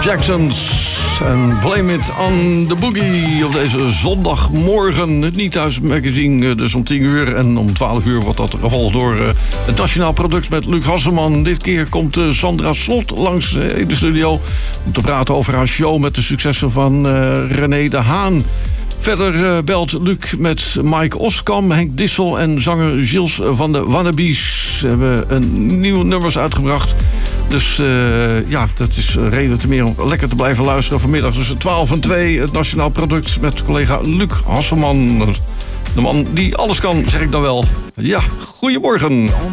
Jacksons en Blame It on the Boogie op deze zondagmorgen. Het Niet-Thuis magazine, dus om 10 uur. En om 12 uur wordt dat gevolgd door het Nationaal Product met Luc Hasselman. Dit keer komt Sandra Slot langs in de studio om te praten over haar show met de successen van René de Haan. Verder belt Luc met Mike Oskam, Henk Dissel en zanger Gilles van de Wannabies. Ze hebben een nieuw nummers uitgebracht. Dus ja, dat is reden te meer om lekker te blijven luisteren. Vanmiddag tussen 12 en 2 het Nationaal Product met collega Luc Hasselman. De man die alles kan, zeg ik dan wel. Ja, goedemorgen.